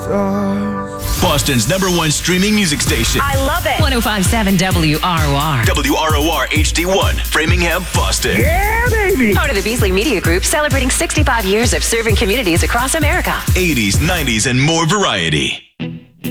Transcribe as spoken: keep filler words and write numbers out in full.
stars. Boston's number one streaming music station. I love it. one oh five point seven W R O R. W R O R H D one, Framingham, Boston. Yeah, baby. Part of the Beasley Media Group, celebrating sixty-five years of serving communities across America. eighties, nineties, and more variety.